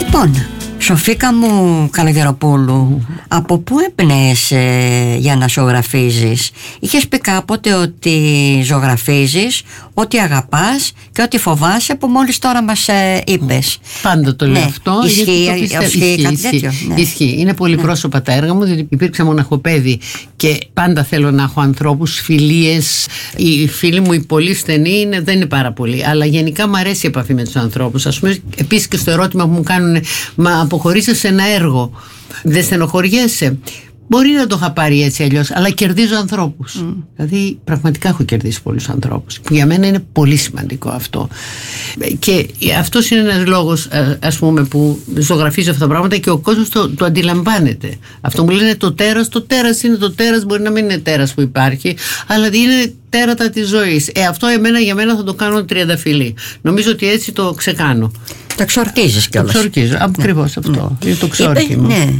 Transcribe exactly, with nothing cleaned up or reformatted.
Λοιπόν, Σοφίκα μου Καλογεροπούλου, mm-hmm. από πού εμπνέεσαι για να ζωγραφίζεις? Είχες πει κάποτε ότι ζωγραφίζεις ό,τι αγαπάς και ό,τι φοβάσαι, που μόλις τώρα μας ε, είπες. Πάντα το λέω, ναι, αυτό. Ισχύει, το πιστεύω, ισχύει, ισχύει, κάτι ισχύει, τέτοιο. Ναι. Ισχύει. Είναι πολύ ναι. πρόσωπα τα έργα μου, διότι υπήρξα μοναχοπέδι και πάντα θέλω να έχω ανθρώπους, φιλίες. Οι φίλοι μου οι πολύ στενοί είναι, δεν είναι πάρα πολλοί, αλλά γενικά μου αρέσει η επαφή με τους ανθρώπους. Ας πούμε, επίσης και στο ερώτημα που μου κάνουν, μα αποχωρήσεις σε ένα έργο, δεν στενοχωριέσαι? Μπορεί να το είχα πάρει έτσι αλλιώς, αλλά κερδίζω ανθρώπους. Mm. Δηλαδή, πραγματικά έχω κερδίσει πολλούς ανθρώπους. Που για μένα είναι πολύ σημαντικό αυτό. Και αυτός είναι ένας λόγος, ας πούμε, που ζωγραφίζω αυτά τα πράγματα και ο κόσμος το, το αντιλαμβάνεται. Αυτό μου λένε το τέρας. Το τέρας είναι το τέρας, μπορεί να μην είναι τέρας που υπάρχει, αλλά είναι τέρατα της ζωής. Ε, αυτό εμένα, για μένα θα το κάνω τριανταφυλλή. Νομίζω ότι έτσι το ξεκάνω. Το ξορκίζεις κιόλας. Το ξορκίζω, ακριβώς ναι. αυτό. Είναι το ξόρκι μου. Ναι.